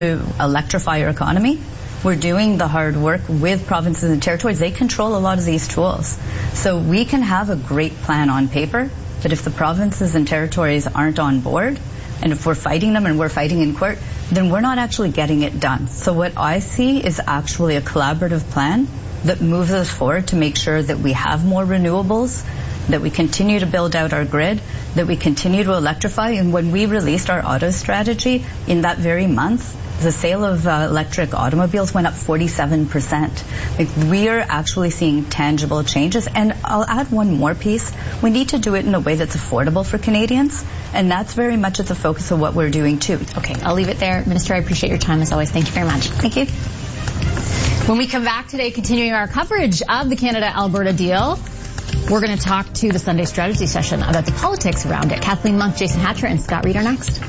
electrify our economy. We're doing the hard work with provinces and territories. They control a lot of these tools. So we can have a great plan on paper, but if the provinces and territories aren't on board, and if we're fighting them and we're fighting in court, then we're not actually getting it done. So what I see is actually a collaborative plan that moves us forward to make sure that we have more renewables, that we continue to build out our grid, that we continue to electrify. And when we released our auto strategy in that very month, the sale of electric automobiles went up 47%. Like, we are actually seeing tangible changes. And I'll add one more piece. We need to do it in a way that's affordable for Canadians. And that's very much at the focus of what we're doing, too. Okay, I'll leave it there. Minister, I appreciate your time as always. Thank you very much. Thank you. When we come back today, continuing our coverage of the Canada-Alberta deal, we're going to talk to the Sunday strategy session about the politics around it. Kathleen Monk, Jason Hatcher, and Scott Reed are next.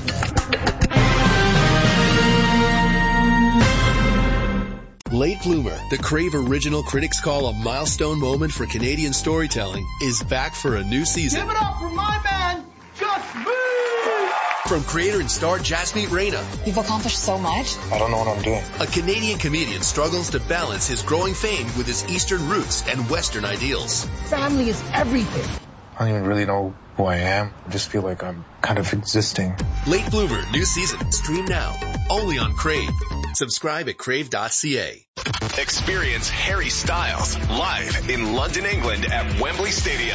Late Bloomer, the Crave original critics call a milestone moment for Canadian storytelling, is back for a new season. Give it up for my man, Just Me! From creator and star Jasmeet Reyna. You've accomplished so much. I don't know what I'm doing. A Canadian comedian struggles to balance his growing fame with his Eastern roots and Western ideals. Family is everything. I don't even really know who I am. I just feel like I'm kind of existing. Late Bloomer, new season. Stream now. Only on Crave. Subscribe at crave.ca. Experience Harry Styles live in London, England at Wembley Stadium.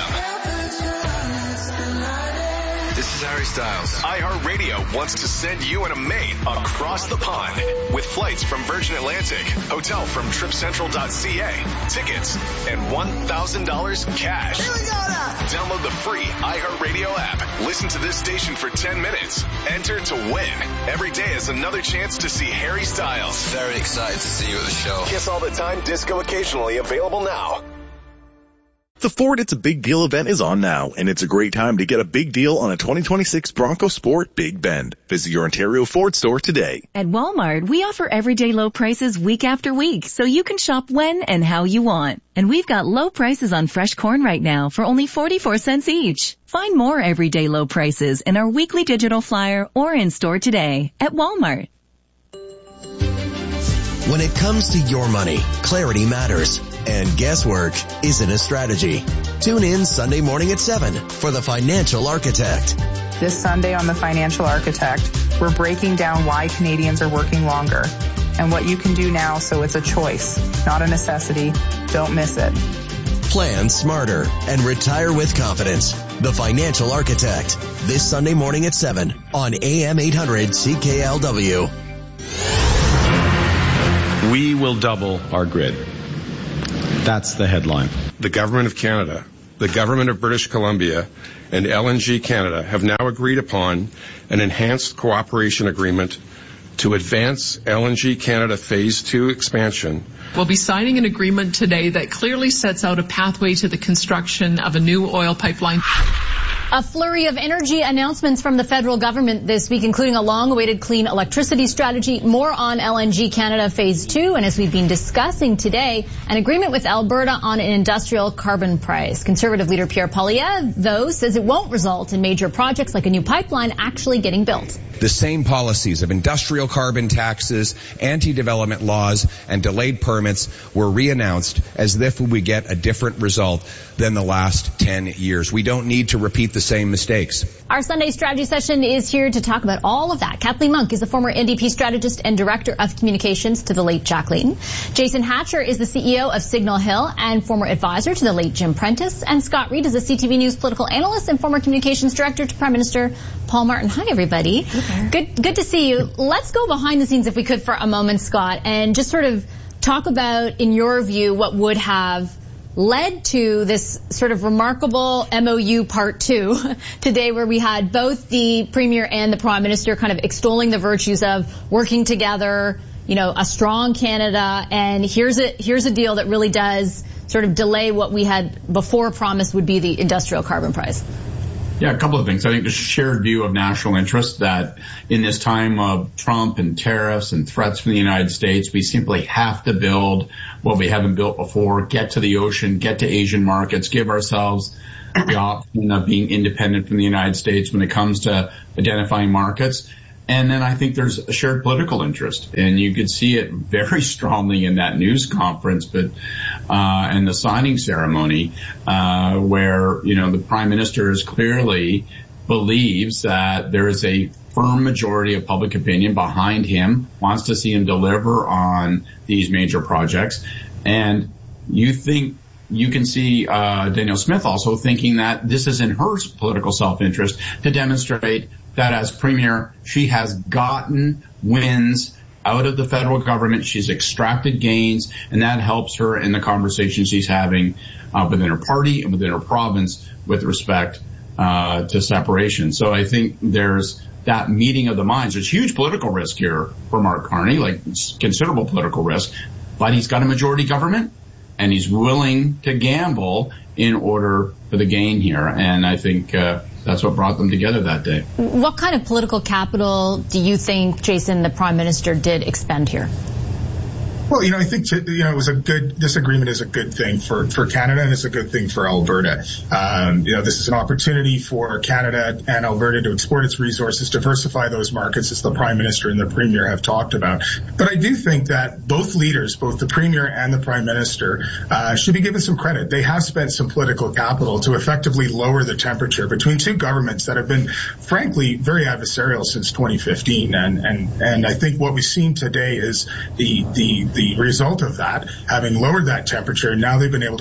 This is Harry Styles. iHeartRadio wants to send you and a mate across the pond with flights from Virgin Atlantic, hotel from tripcentral.ca, tickets, and $1,000 cash. Here we go now. Download the free iHeartRadio app. Listen to this station for 10 minutes. Enter to win. Every day is another chance to see Harry Styles. Very excited to see you at the show. Kiss All the Time, disco occasionally, available now. The Ford It's a Big Deal event is on now, and it's a great time to get a big deal on a 2026 Bronco Sport Big Bend. Visit your Ontario Ford store today. At Walmart, we offer everyday low prices week after week, so you can shop when and how you want. And we've got low prices on fresh corn right now for only 44 cents each. Find more everyday low prices in our weekly digital flyer or in store today at Walmart. When it comes to your money, clarity matters, and guesswork isn't a strategy. Tune in Sunday morning at 7 for The Financial Architect. This Sunday on The Financial Architect, we're breaking down why Canadians are working longer and what you can do now so it's a choice, not a necessity. Don't miss it. Plan smarter and retire with confidence. The Financial Architect, this Sunday morning at 7 on AM 800 CKLW. We will double our grid. That's the headline. The Government of Canada, the Government of British Columbia, and LNG Canada have now agreed upon an enhanced cooperation agreement to advance LNG Canada Phase 2 expansion. We'll be signing an agreement today that clearly sets out a pathway to the construction of a new oil pipeline. A flurry of energy announcements from the federal government this week, including a long-awaited clean electricity strategy, more on LNG Canada Phase 2, and as we've been discussing today, an agreement with Alberta on an industrial carbon price. Conservative leader Pierre Poilievre, though, says it won't result in major projects like a new pipeline actually getting built. The same policies of industrial carbon taxes, anti-development laws, and delayed permits were re-announced as if we get a different result than the last 10 years. We don't need to repeat the same mistakes. Our Sunday strategy session is here to talk about all of that. Kathleen Monk is the former NDP strategist and director of communications to the late Jack Layton. Jason Hatcher is the CEO of Signal Hill and former advisor to the late Jim Prentice. And Scott Reed is a CTV News political analyst and former communications director to Prime Minister Paul Martin. Hi, everybody. Good to see you. Let's go behind the scenes, if we could, for a moment, Scott, and just sort of talk about, in your view, what would have led to this sort of remarkable MOU Part 2 today, where we had both the Premier and the Prime Minister kind of extolling the virtues of working together, you know, a strong Canada, and here's a deal that really does sort of delay what we had before promised would be the industrial carbon price. Yeah, a couple of things. I think the shared view of national interest that in this time of Trump and tariffs and threats from the United States, we simply have to build what we haven't built before, get to the ocean, get to Asian markets, give ourselves the option of being independent from the United States when it comes to identifying markets. And then I think there's a shared political interest, and you could see it very strongly in that news conference, and the signing ceremony, where, the Prime Minister is clearly believes that there is a firm majority of public opinion behind him, wants to see him deliver on these major projects. And you can see Danielle Smith also thinking that this is in her political self-interest to demonstrate that as Premier, she has gotten wins out of the federal government. She's extracted gains, and that helps her in the conversation she's having within her party and within her province with respect to separation. So I think there's that meeting of the minds. There's huge political risk here for Mark Carney, like considerable political risk, but he's got a majority government and he's willing to gamble in order for the gain here. And I think that's what brought them together that day. What kind of political capital do you think, Jason, the Prime Minister did expend here? Well, I think, this agreement is a good thing for Canada, and it's a good thing for Alberta. This is an opportunity for Canada and Alberta to export its resources, diversify those markets, as the Prime Minister and the Premier have talked about. But I do think that both leaders, both the Premier and the Prime Minister, should be given some credit. They have spent some political capital to effectively lower the temperature between two governments that have been, frankly, very adversarial since 2015. And I think what we've seen today is the result of that, having lowered that temperature. Now they've been able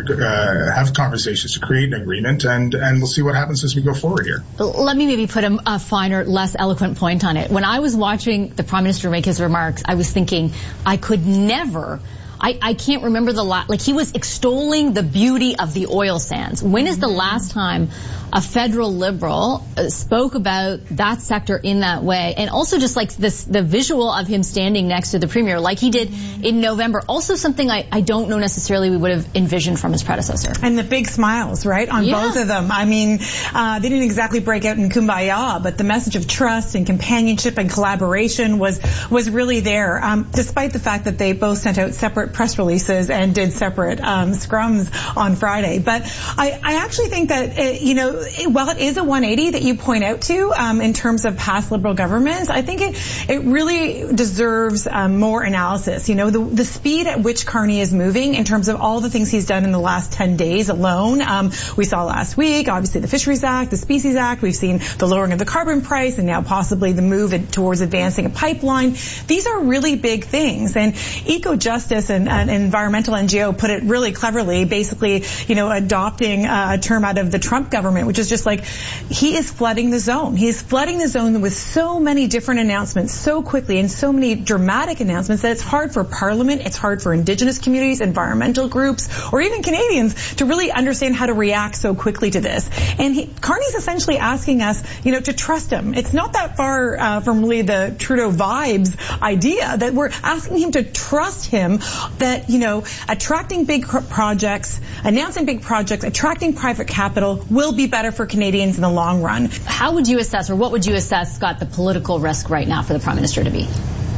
to have conversations to create an agreement, and we'll see what happens as we go forward here. Let me maybe put a finer, less eloquent point on it. When I was watching the Prime Minister make his remarks, I was thinking I could never... I can't remember he was extolling the beauty of the oil sands. When is the last time a federal Liberal spoke about that sector in that way? And also just like the visual of him standing next to the Premier like he did in November. Also something I don't know necessarily we would have envisioned from his predecessor. And the big smiles, right, on both of them. I mean, they didn't exactly break out in kumbaya, but the message of trust and companionship and collaboration was really there, despite the fact that they both sent out separate press releases and did separate scrums on Friday. But I actually think that, while it is a 180 that you point out to in terms of past Liberal governments, I think it really deserves more analysis. The speed at which Carney is moving in terms of all the things he's done in the last 10 days alone. We saw last week, obviously, the Fisheries Act, the Species Act. We've seen the lowering of the carbon price and now possibly the move towards advancing a pipeline. These are really big things. And Eco-Justice and an environmental NGO put it really cleverly, basically, adopting a term out of the Trump government, which is just like, he is flooding the zone. He is flooding the zone with so many different announcements so quickly and so many dramatic announcements that it's hard for Parliament, it's hard for Indigenous communities, environmental groups, or even Canadians to really understand how to react so quickly to this. And Carney's essentially asking us, to trust him. It's not that far from really the Trudeau vibes idea that we're asking him to trust him, that, attracting big projects, announcing big projects, attracting private capital will be better for Canadians in the long run. How would you assess, or what would you assess, Scott, the political risk right now for the Prime Minister to be?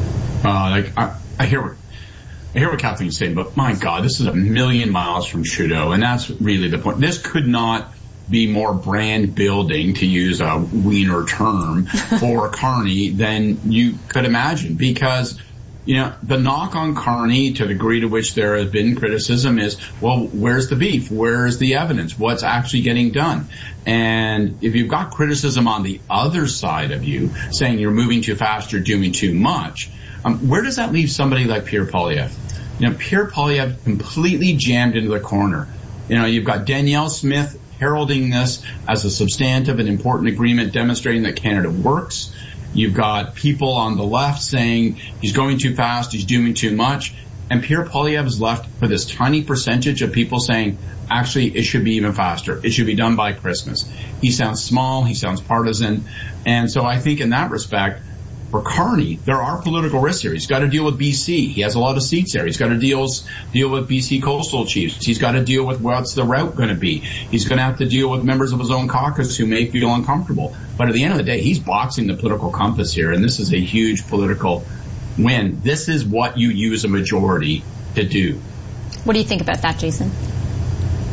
I hear what Kathleen's saying, but my God, this is a million miles from Trudeau, and that's really the point. This could not be more brand building, to use a Wiener term, for Carney than you could imagine, because the knock on Carney, to the degree to which there has been criticism, is, well, where's the beef? Where's the evidence? What's actually getting done? And if you've got criticism on the other side of you, saying you're moving too fast, you're doing too much, where does that leave somebody like Pierre Poilievre? Pierre Poilievre completely jammed into the corner. You've got Danielle Smith heralding this as a substantive and important agreement, demonstrating that Canada works. You've got people on the left saying he's going too fast, he's doing too much. And Pierre Poilievre is left with this tiny percentage of people saying, actually, it should be even faster. It should be done by Christmas. He sounds small, he sounds partisan. And so I think in that respect, for Carney, there are political risks here. He's got to deal with BC. He has a lot of seats there. He's got to deal with BC coastal chiefs. He's got to deal with what's the route going to be. He's going to have to deal with members of his own caucus who may feel uncomfortable. But at the end of the day, he's boxing the political compass here, and this is a huge political win. This is what you use a majority to do. What do you think about that, Jason?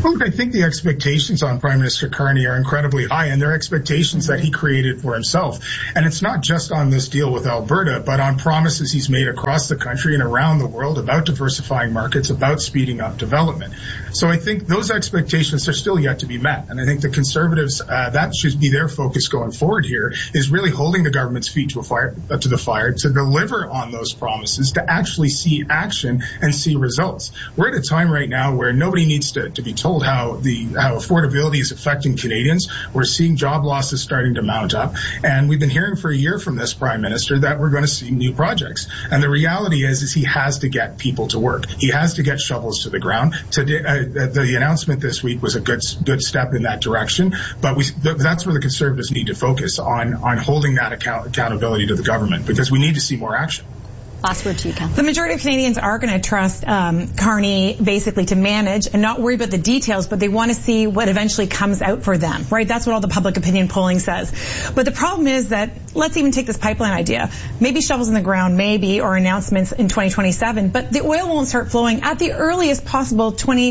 Look, I think the expectations on Prime Minister Carney are incredibly high, and they're expectations that he created for himself. And it's not just on this deal with Alberta, but on promises he's made across the country and around the world about diversifying markets, about speeding up development. So I think those expectations are still yet to be met. And I think the Conservatives, that should be their focus going forward here, is really holding the government's feet to the fire to deliver on those promises, to actually see action and see results. We're at a time right now where nobody needs to be told how affordability is affecting Canadians. We're seeing job losses starting to mount up, and we've been hearing for a year from this Prime Minister that we're going to see new projects. And the reality is he has to get people to work. He has to get shovels to the ground. Today, the announcement this week was a good step in that direction, but that's where the Conservatives need to focus on holding that accountability to the government, because we need to see more action. Last word to you, Ken. The majority of Canadians are going to trust Carney basically to manage and not worry about the details, but they want to see what eventually comes out for them, right? That's what all the public opinion polling says. But the problem is that, let's even take this pipeline idea. Maybe shovels in the ground, maybe, or announcements in 2027, but the oil won't start flowing at the earliest possible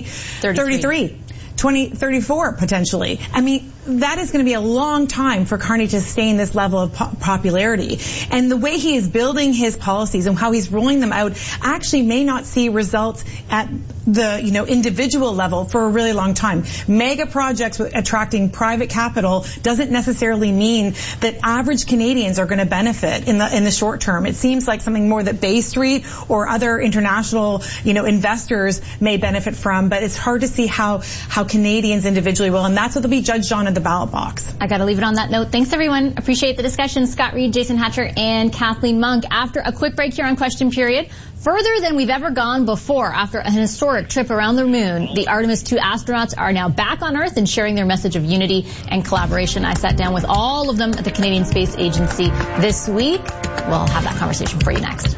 2033. 2034 potentially. I mean, that is going to be a long time for Carney to sustain this level of popularity. And the way he is building his policies and how he's rolling them out actually may not see results at the, individual level for a really long time. Mega projects attracting private capital doesn't necessarily mean that average Canadians are going to benefit in the short term. It seems like something more that Bay Street or other international, investors may benefit from, but it's hard to see how Canadians individually will, and that's what they'll be judged on at the ballot box. I got to leave it on that note. Thanks, everyone. Appreciate the discussion. Scott Reed, Jason Hatcher, and Kathleen Monk. After a quick break here on Question Period, further than we've ever gone before after an historic trip around the moon, the Artemis II astronauts are now back on Earth and sharing their message of unity and collaboration. I sat down with all of them at the Canadian Space Agency this week. We'll have that conversation for you next.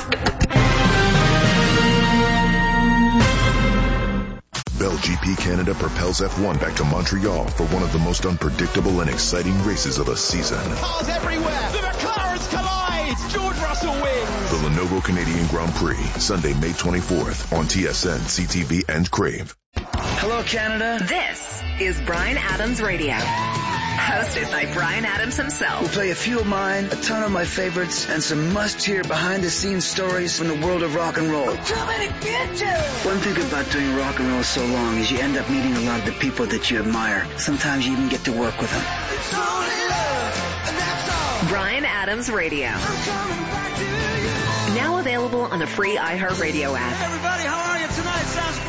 Bell GP Canada propels F1 back to Montreal for one of the most unpredictable and exciting races of the season. Cars everywhere. The McLarens collide. George Russell wins. The Lenovo Canadian Grand Prix, Sunday, May 24th on TSN, CTV, and Crave. Hello, Canada. This is Bryan Adams Radio. Hosted by Bryan Adams himself. We'll play a few of mine, a ton of my favorites, and some must-hear behind-the-scenes stories from the world of rock and roll. I'm coming to get you! One thing about doing rock and roll so long is you end up meeting a lot of the people that you admire. Sometimes you even get to work with them. It's only love, and that's all. Bryan Adams Radio. I'm coming back to you. Now available on the free iHeartRadio app. Hey everybody, how are you tonight? Sounds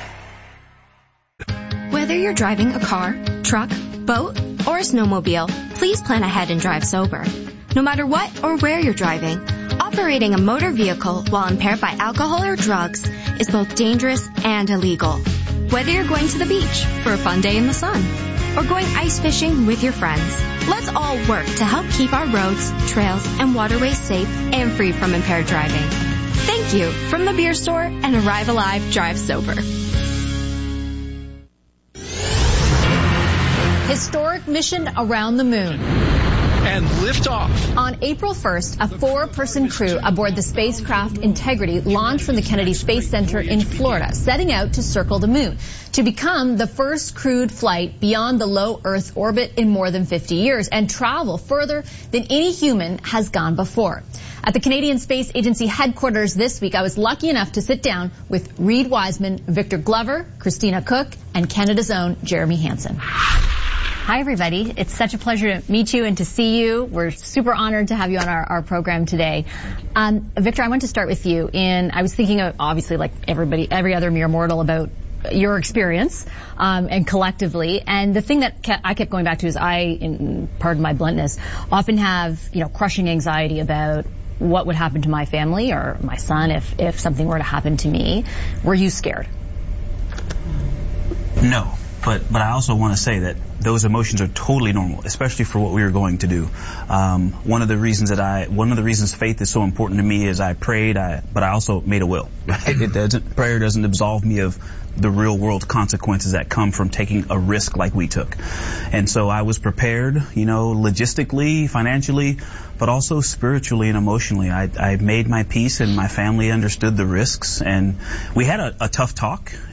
great. Whether you're driving a car, truck, boat, or a snowmobile, please plan ahead and drive sober. No matter what or where you're driving, operating a motor vehicle while impaired by alcohol or drugs is both dangerous and illegal. Whether you're going to the beach for a fun day in the sun or going ice fishing with your friends, let's all work to help keep our roads, trails, and waterways safe and free from impaired driving. Thank you from the Beer Store and Arrive Alive Drive Sober. Historic mission around the moon. And liftoff. On April 1st, a 4-person crew aboard the spacecraft Integrity launched from the Kennedy Space Center in Florida, setting out to circle the moon to become the first crewed flight beyond the low Earth orbit in more than 50 years and travel further than any human has gone before. At the Canadian Space Agency headquarters this week, I was lucky enough to sit down with Reid Wiseman, Victor Glover, Christina Cook, and Canada's own Jeremy Hansen. Hi, everybody. It's such a pleasure to meet you and to see you. We're super honored to have you on our program today. Victor, I want to start with you. I was thinking of, obviously, like every other mere mortal, about your experience and collectively. And the thing that I kept going back to is pardon my bluntness, often have crushing anxiety about what would happen to my family or my son if something were to happen to me. Were you scared? No. But I also want to say that those emotions are totally normal, especially for what we were going to do. One of the reasons faith is so important to me is I prayed, but I also made a will. Right? Prayer doesn't absolve me of the real world consequences that come from taking a risk like we took. And so I was prepared, logistically, financially, but also spiritually and emotionally. I made my peace and my family understood the risks, and we had a tough talk.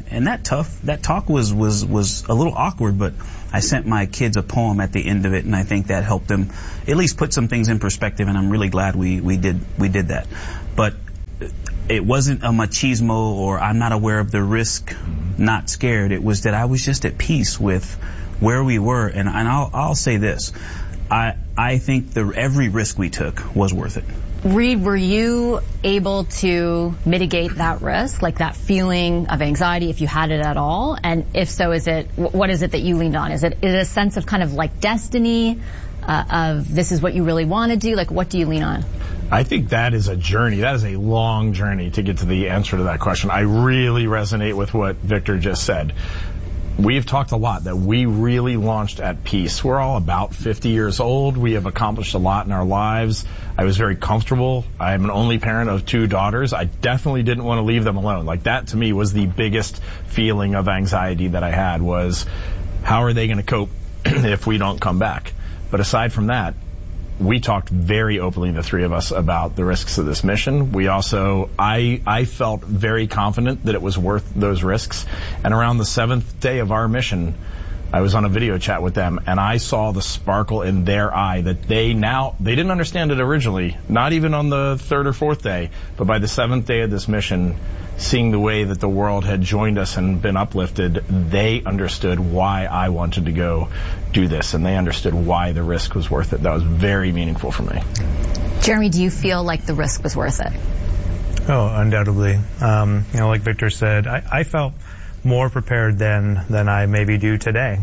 And that talk was a little awkward, but I sent my kids a poem at the end of it, and I think that helped them at least put some things in perspective, and I'm really glad we did that. But it wasn't a machismo or I'm not aware of the risk, not scared. It was that I was just at peace with where we were, and I'll say this. I think every risk we took was worth it. Reed, were you able to mitigate that risk, like that feeling of anxiety, if you had it at all? And if so, what is it that you leaned on? Is it a sense of kind of like destiny, of this is what you really want to do? Like, what do you lean on? I think that is a journey. That is a long journey to get to the answer to that question. I really resonate with what Victor just said. We've talked a lot that we really launched at peace. We're all about 50 years old. We have accomplished a lot in our lives. I was very comfortable. I'm an only parent of 2 daughters. I definitely didn't want to leave them alone. Like, that to me was the biggest feeling of anxiety that I had, was how are they going to cope if we don't come back? But aside from that, we talked very openly, the 3 of us, about the risks of this mission. We also, I felt very confident that it was worth those risks. And around the 7th day of our mission, I was on a video chat with them, and I saw the sparkle in their eye that they didn't understand it originally, not even on the 3rd or 4th day, but by the 7th day of this mission, seeing the way that the world had joined us and been uplifted, they understood why I wanted to go do this, and they understood why the risk was worth it. That was very meaningful for me. Jeremy, do you feel like the risk was worth it? Oh, undoubtedly. Like Victor said, I felt more prepared than I maybe do today,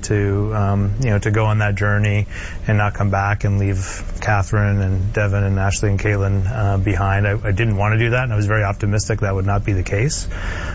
to go on that journey and not come back and leave Catherine and Devin and Ashley and Caitlin behind. I didn't want to do that, and I was very optimistic that would not be the case.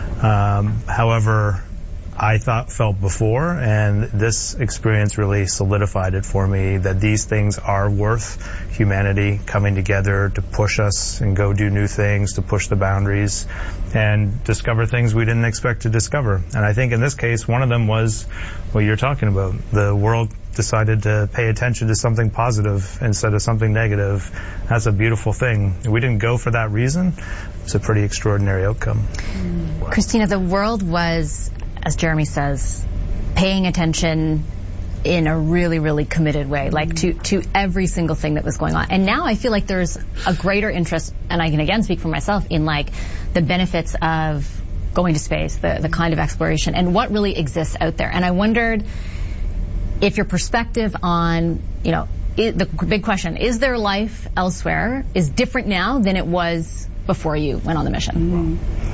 However, I felt before, and this experience really solidified it for me, that these things are worth humanity coming together to push us and go do new things, to push the boundaries and discover things we didn't expect to discover. And I think in this case, one of them was what you're talking about. The world decided to pay attention to something positive instead of something negative. That's a beautiful thing. We didn't go for that reason. It's a pretty extraordinary outcome. Christina, the world was, as Jeremy says, paying attention in a really, really committed way, like to every single thing that was going on. And now I feel like there's a greater interest, and I can again speak for myself, in like the benefits of going to space, the kind of exploration, and what really exists out there. And I wondered if your perspective on, the big question, is there life elsewhere, is different now than it was before you went on the mission?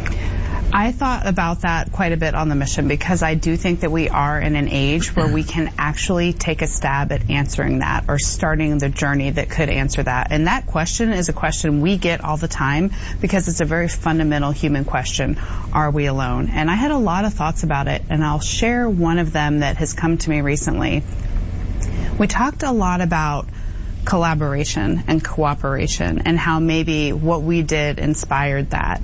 I thought about that quite a bit on the mission, because I do think that we are in an age where we can actually take a stab at answering that, or starting the journey that could answer that. And that question is a question we get all the time, because it's a very fundamental human question. Are we alone? And I had a lot of thoughts about it, and I'll share one of them that has come to me recently. We talked a lot about collaboration and cooperation, and how maybe what we did inspired that.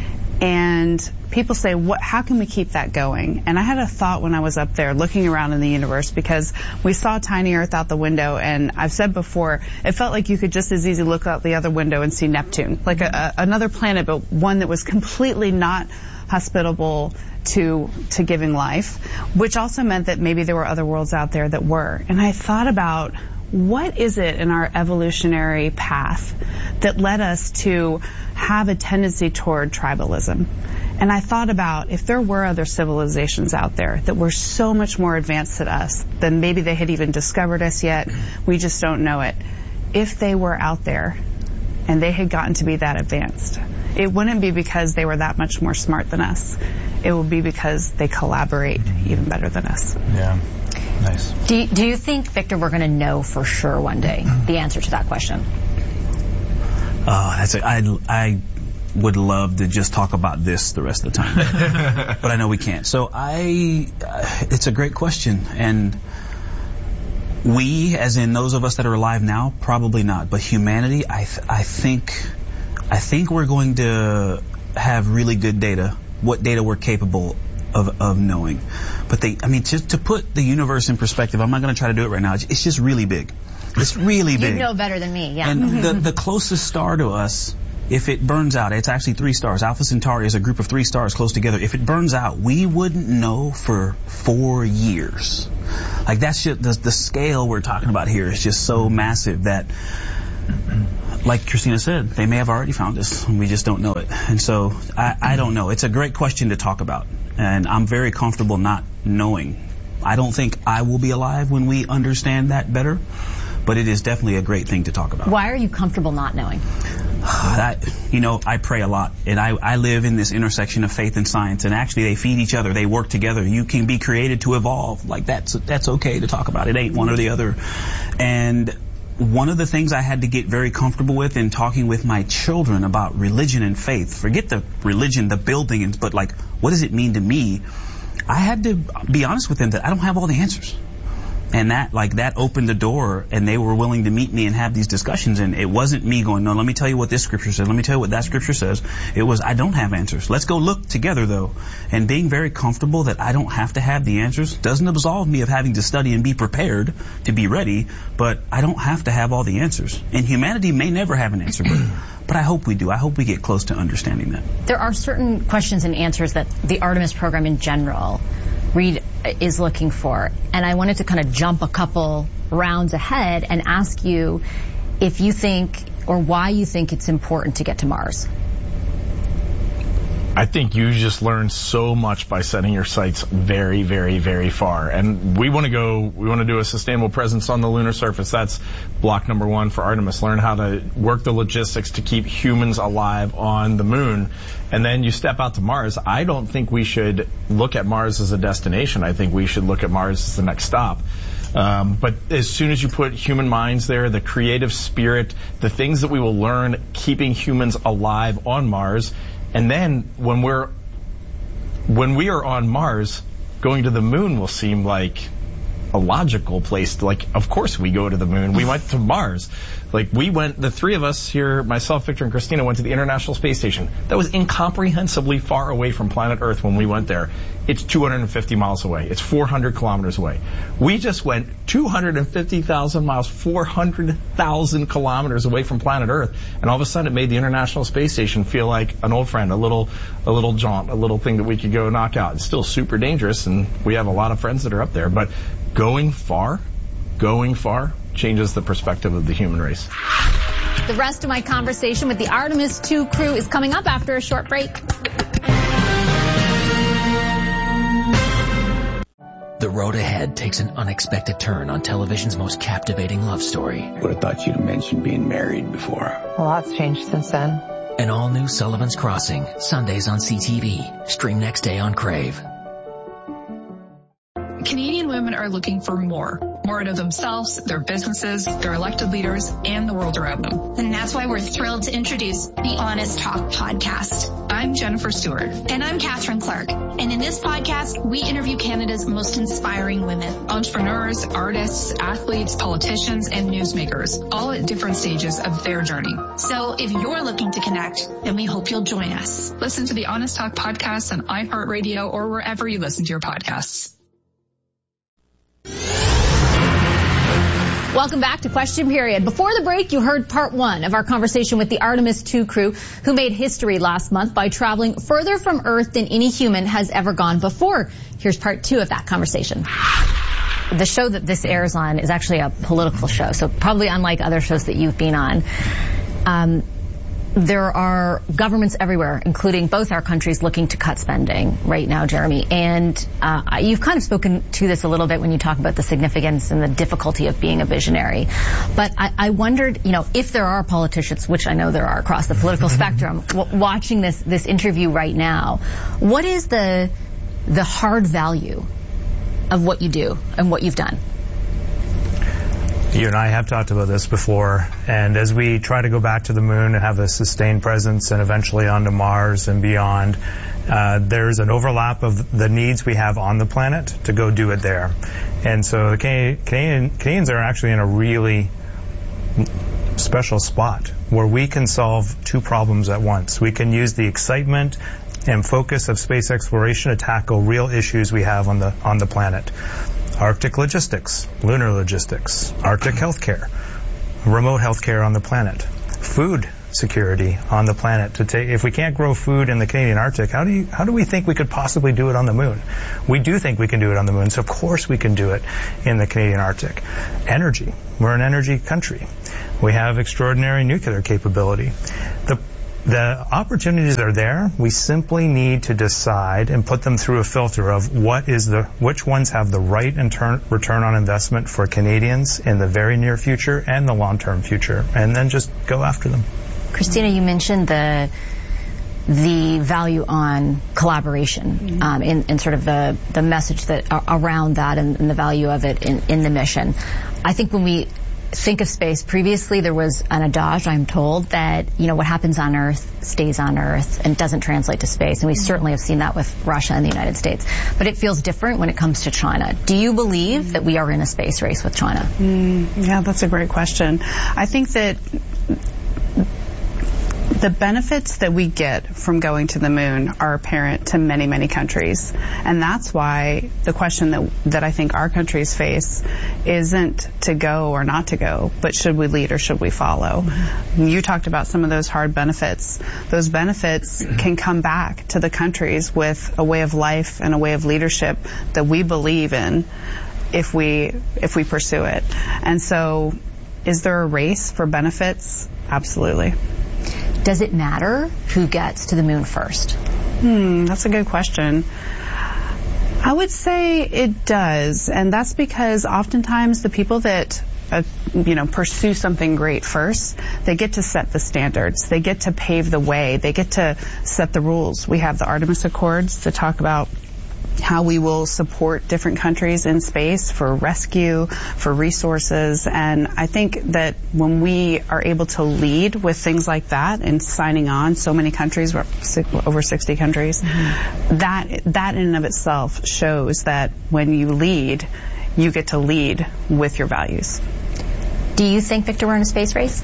And people say, how can we keep that going? And I had a thought when I was up there looking around in the universe, because we saw tiny Earth out the window, and I've said before, it felt like you could just as easily look out the other window and see Neptune, like another planet, but one that was completely not hospitable to giving life, which also meant that maybe there were other worlds out there that were. And I thought about, what is it in our evolutionary path that led us to have a tendency toward tribalism? And I thought about, if there were other civilizations out there that were so much more advanced than us, than maybe they had even discovered us yet, we just don't know it. If they were out there and they had gotten to be that advanced, it wouldn't be because they were that much more smart than us. It would be because they collaborate even better than us. Yeah. Nice. Do you think, Victor, we're going to know for sure one day the answer to that question? I would love to just talk about this the rest of the time, but I know we can't. So it's a great question, and we, as in those of us that are alive now, probably not. But humanity, I think we're going to have really good data. What data we're capable of knowing. But to put the universe in perspective, I'm not going to try to do it right now. It's just really big. It's really big. You know better than me, yeah. And the closest star to us if it burns out, it's actually 3 stars. Alpha Centauri is a group of 3 stars close together. If it burns out, we wouldn't know for 4 years. Like, that's just the scale we're talking about here is just so massive that, like Christina said, they may have already found us. We just don't know it. And so I don't know. It's a great question to talk about. And I'm very comfortable not knowing. I don't think I will be alive when we understand that better. But it is definitely a great thing to talk about. Why are you comfortable not knowing? I pray a lot, and I live in this intersection of faith and science, and actually they feed each other. They work together. You can be created to evolve. Like, that's okay to talk about. It ain't one or the other. And one of the things I had to get very comfortable with in talking with my children about religion and faith, forget the religion, the buildings, but like, what does it mean to me? I had to be honest with them that I don't have all the answers. And that opened the door, and they were willing to meet me and have these discussions. And it wasn't me going, no, let me tell you what this scripture says. Let me tell you what that scripture says. It was, I don't have answers. Let's go look together, though. And being very comfortable that I don't have to have the answers doesn't absolve me of having to study and be prepared to be ready, but I don't have to have all the answers. And humanity may never have an answer, but I hope we do. I hope we get close to understanding that. There are certain questions and answers that the Artemis program in general is looking for. And I wanted to kind of jump a couple rounds ahead and ask you if you think, or why you think it's important to get to Mars. I think you just learn so much by setting your sights very, very, very far. And we want to do a sustainable presence on the lunar surface. That's block number 1 for Artemis. Learn how to work the logistics to keep humans alive on the moon. And then you step out to Mars. I don't think we should look at Mars as a destination. I think we should look at Mars as the next stop. But as soon as you put human minds there, the creative spirit, the things that we will learn keeping humans alive on Mars, and then when we are on Mars, going to the moon will seem like a logical place. Like, of course we go to the moon. We went to Mars. Like, the 3 of us here, myself, Victor, and Christina, went to the International Space Station. That was incomprehensibly far away from planet Earth when we went there. It's 250 miles away. It's 400 kilometers away. We just went 250,000 miles, 400,000 kilometers away from planet Earth. And all of a sudden it made the International Space Station feel like an old friend, a little jaunt, a little thing that we could go knock out. It's still super dangerous, and we have a lot of friends that are up there. But going far changes the perspective of the human race. The rest of my conversation with the Artemis II crew is coming up after a short break. The road ahead takes an unexpected turn on television's most captivating love story. Would have thought you'd have mentioned being married before. A lot's changed since then. An all-new Sullivan's Crossing, Sundays on CTV. Stream next day on Crave. Canadian women are looking for more out of themselves, their businesses, their elected leaders, and the world around them. And that's why we're thrilled to introduce the Honest Talk podcast. I'm Jennifer Stewart. And I'm Catherine Clark. And in this podcast, we interview Canada's most inspiring women. Entrepreneurs, artists, athletes, politicians, and newsmakers, all at different stages of their journey. So if you're looking to connect, then we hope you'll join us. Listen to the Honest Talk podcast on iHeartRadio or wherever you listen to your podcasts. Welcome back to Question Period. Before the break, you heard part 1 of our conversation with the Artemis II crew, who made history last month by traveling further from Earth than any human has ever gone before. Here's part 2 of that conversation. The show that this airs on is actually a political show, so probably unlike other shows that you've been on. There are governments everywhere, including both our countries, looking to cut spending right now, Jeremy. And you've kind of spoken to this a little bit when you talk about the significance and the difficulty of being a visionary. But I wondered, if there are politicians, which I know there are across the political spectrum, watching this interview right now, what is the hard value of what you do and what you've done? You and I have talked about this before, and as we try to go back to the moon and have a sustained presence and eventually onto Mars and beyond, there's an overlap of the needs we have on the planet to go do it there. And so the Canadians are actually in a really special spot where we can solve 2 problems at once. We can use the excitement and focus of space exploration to tackle real issues we have on the planet. Arctic logistics, lunar logistics, Arctic healthcare, remote healthcare on the planet, food security on the planet to take. If we can't grow food in the Canadian Arctic, how do we think we could possibly do it on the moon? We do think we can do it on the moon, so of course we can do it in the Canadian Arctic. Energy. We're an energy country. We have extraordinary nuclear capability. The opportunities are there. We simply need to decide and put them through a filter of which ones have the right return on investment for Canadians in the very near future and the long-term future, and then just go after them. Christina, you mentioned the value on collaboration in sort of the message that around that and the value of it in the mission. I think when we think of space, previously there was an adage, I'm told, that what happens on Earth stays on Earth and doesn't translate to space, and we certainly have seen that with Russia and the United States. But it feels different when it comes to China. Do you believe that we are in a space race with China? Yeah, that's a great question. I think that the benefits that we get from going to the moon are apparent to many, many countries. And that's why the question that I think our countries face isn't to go or not to go, but should we lead or should we follow? You talked about some of those hard benefits. Those benefits can come back to the countries with a way of life and a way of leadership that we believe in if we pursue it. And so, is there a race for benefits? Absolutely. Does it matter who gets to the moon first? That's a good question. I would say it does, and that's because oftentimes the people that pursue something great first, they get to set the standards, they get to pave the way, they get to set the rules. We have the Artemis Accords to talk about how we will support different countries in space for rescue, for resources. And I think that when we are able to lead with things like that and signing on so many countries, over 60 countries, that in and of itself shows that when you lead, you get to lead with your values. Do you think, Victor, we're in a space race?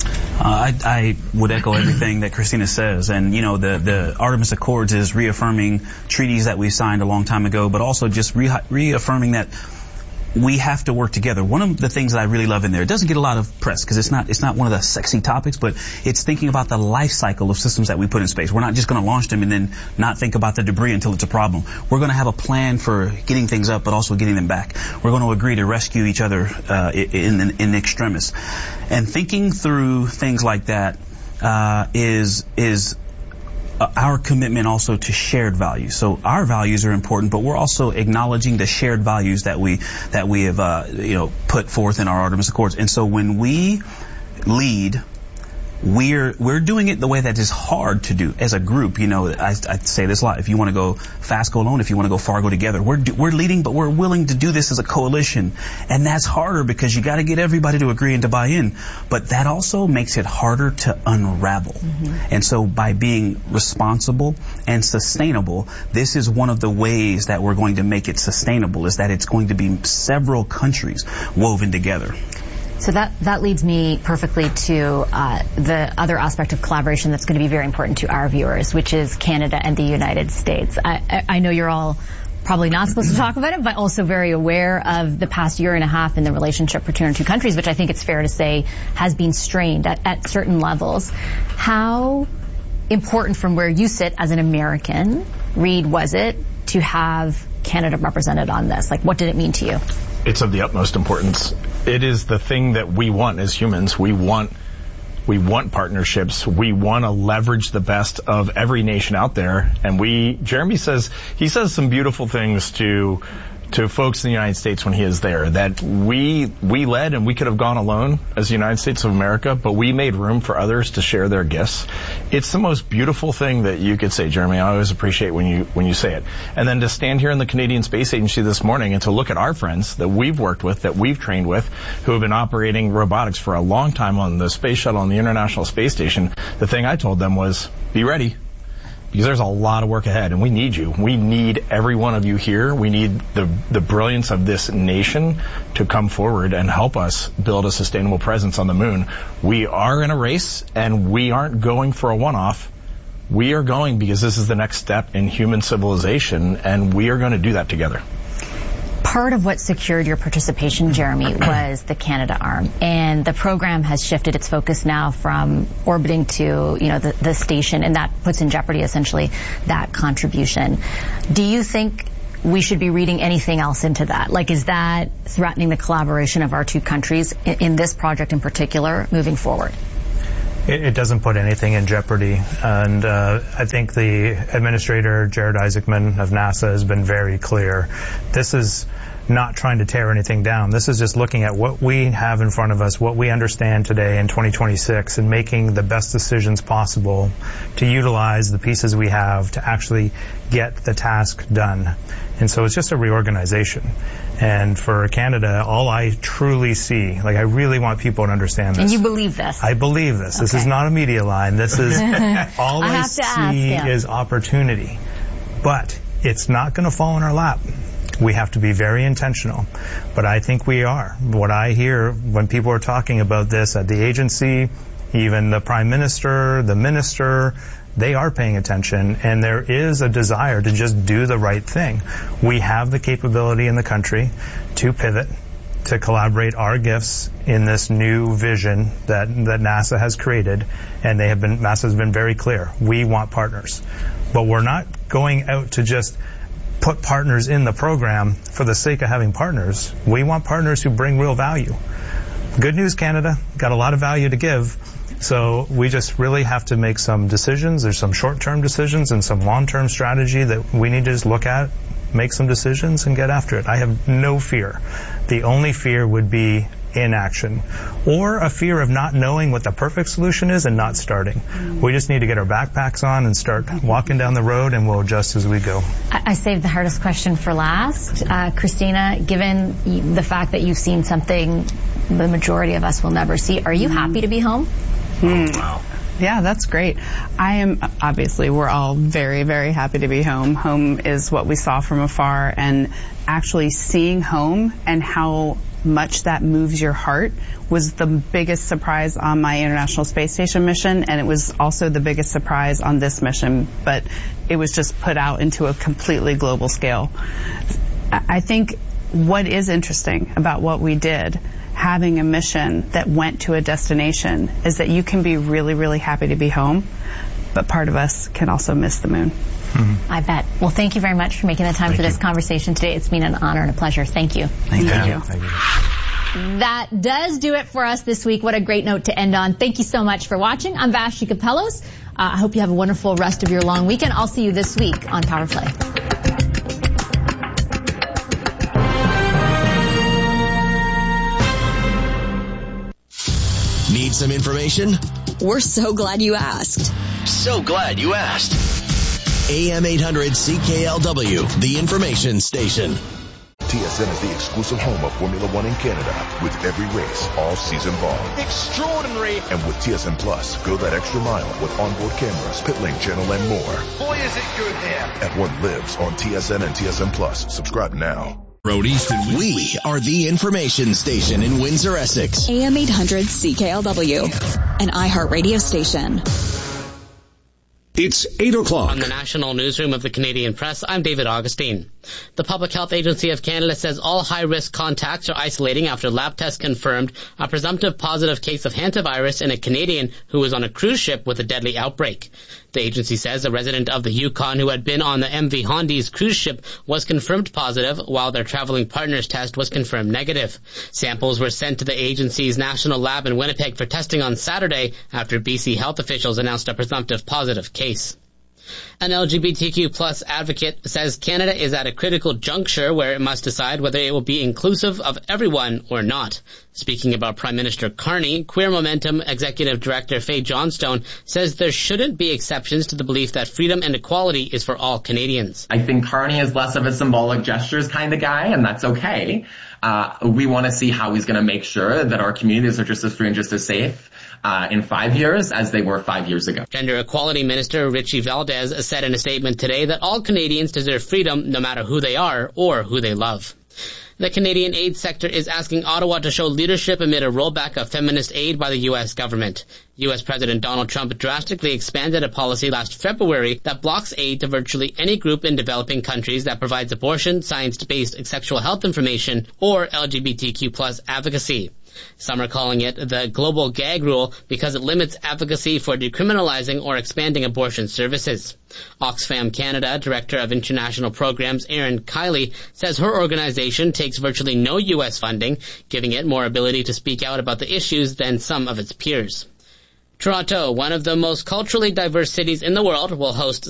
I would echo everything that Christina says. And, the Artemis Accords is reaffirming treaties that we signed a long time ago, but also just reaffirming that we have to work together. One of the things that I really love in there, it doesn't get a lot of press because it's not one of the sexy topics, but it's thinking about the life cycle of systems that we put in space. We're not just going to launch them and then not think about the debris until it's a problem. We're going to have a plan for getting things up, but also getting them back. We're going to agree to rescue each other in extremis. And thinking through things like that is our commitment also to shared values. So our values are important, but we're also acknowledging the shared values that we have put forth in our Artemis Accords. And so when we lead, we're doing it the way that is hard to do as a group. I say this a lot. If you want to go fast, go alone. If you want to go far, go together. We're leading, but we're willing to do this as a coalition, and that's harder because you got to get everybody to agree and to buy in. But that also makes it harder to unravel. And so by being responsible and sustainable, this is one of the ways that we're going to make it sustainable. Is that it's going to be several countries woven together. So that leads me perfectly to the other aspect of collaboration that's going to be very important to our viewers, which is Canada and the United States. I know you're all probably not supposed to talk about it, but also very aware of the past year and a half in the relationship between our two countries, which I think it's fair to say has been strained at certain levels. How important from where you sit as an American, Reed, was it to have Canada represented on this? Like, what did it mean to you? It's of the utmost importance. It is the thing that we want as humans. We want partnerships. We want to leverage the best of every nation out there. And Jeremy says some beautiful things to folks in the United States when he is there, that we led and we could have gone alone as the United States of America, but we made room for others to share their gifts. It's the most beautiful thing that you could say, Jeremy. I always appreciate when you say it. And then to stand here in the Canadian Space Agency this morning and to look at our friends that we've worked with, that we've trained with, who have been operating robotics for a long time on the space shuttle on the International Space Station, the thing I told them was, be ready. Because there's a lot of work ahead, and we need you. We need every one of you here. We need the brilliance of this nation to come forward and help us build a sustainable presence on the moon. We are in a race, and we aren't going for a one-off. We are going because this is the next step in human civilization, and we are going to do that together. Part of what secured your participation, Jeremy, was the Canada arm. And the program has shifted its focus now from orbiting to, the station, and that puts in jeopardy, essentially, that contribution. Do you think we should be reading anything else into that? Like, is that threatening the collaboration of our two countries in this project in particular moving forward? It doesn't put anything in jeopardy. And I think the administrator, Jared Isaacman of NASA, has been very clear. This is not trying to tear anything down. This is just looking at what we have in front of us, what we understand today in 2026, and making the best decisions possible to utilize the pieces we have to actually get the task done. And so it's just a reorganization. And for Canada, all I truly see, I really want people to understand this. And you believe this? I believe this. Okay. This is not a media line. This is all I see is opportunity. But it's not going to fall in our lap. We have to be very intentional. But I think we are. What I hear when people are talking about this at the agency, even the Prime Minister, the Minister, they are paying attention, and there is a desire to just do the right thing. We have the capability in the country to pivot, to collaborate our gifts in this new vision that NASA has created, and NASA has been very clear. We want partners. But we're not going out to just put partners in the program for the sake of having partners. We want partners who bring real value. Good news, Canada, got a lot of value to give. So we just really have to make some decisions. There's some short-term decisions and some long-term strategy that we need to just look at, make some decisions, and get after it. I have no fear. The only fear would be inaction, or a fear of not knowing what the perfect solution is and not starting. We just need to get our backpacks on and start walking down the road, and we'll adjust as we go. I saved the hardest question for last. Christina, given the fact that you've seen something the majority of us will never see, are you happy to be home? Wow. Yeah, that's great. We're all very, very happy to be home. Home is what we saw from afar, and actually seeing home and how much that moves your heart was the biggest surprise on my International Space Station mission, and it was also the biggest surprise on this mission, but it was just put out into a completely global scale. I think what is interesting about what we did, having a mission that went to a destination, is that you can be really, really happy to be home, but part of us can also miss the moon. Mm-hmm. I bet. Well, thank you very much for making the time for this conversation today. It's been an honor and a pleasure. Thank you. Thank you. That does do it for us this week. What a great note to end on. Thank you so much for watching. I'm Vashti Capellos. I hope you have a wonderful rest of your long weekend. I'll see you this week on Power Play. Need some information? We're so glad you asked. So glad you asked. AM 800 CKLW, the information station. TSN is the exclusive home of Formula One in Canada, with every race all season long. Extraordinary. And with TSN Plus, go that extra mile with onboard cameras, pit lane channel, and more. Boy, is it good here. And what lives on TSN and TSN Plus. Subscribe now. Road East and we are the information station in Windsor, Essex. AM 800 CKLW, an iHeartRadio station. It's 8 o'clock. On the National Newsroom of the Canadian Press, I'm David Augustine. The Public Health Agency of Canada says all high-risk contacts are isolating after lab tests confirmed a presumptive positive case of hantavirus in a Canadian who was on a cruise ship with a deadly outbreak. The agency says a resident of the Yukon who had been on the MV Hondi's cruise ship was confirmed positive, while their traveling partner's test was confirmed negative. Samples were sent to the agency's national lab in Winnipeg for testing on Saturday after BC health officials announced a presumptive positive case. An LGBTQ plus advocate says Canada is at a critical juncture where it must decide whether it will be inclusive of everyone or not. Speaking about Prime Minister Carney, Queer Momentum Executive Director Faye Johnstone says there shouldn't be exceptions to the belief that freedom and equality is for all Canadians. I think Carney is less of a symbolic gestures kind of guy, and that's okay. We want to see how he's going to make sure that our communities are just as free and just as safe in 5 years as they were 5 years ago. Gender Equality Minister Richie Valdez said in a statement today that all Canadians deserve freedom no matter who they are or who they love. The Canadian aid sector is asking Ottawa to show leadership amid a rollback of feminist aid by the U.S. government. U.S. President Donald Trump drastically expanded a policy last February that blocks aid to virtually any group in developing countries that provides abortion, science-based sexual health information, or LGBTQ+ advocacy. Some are calling it the global gag rule because it limits advocacy for decriminalizing or expanding abortion services. Oxfam Canada Director of International Programs Erin Kiley says her organization takes virtually no U.S. funding, giving it more ability to speak out about the issues than some of its peers. Toronto, one of the most culturally diverse cities in the world, will host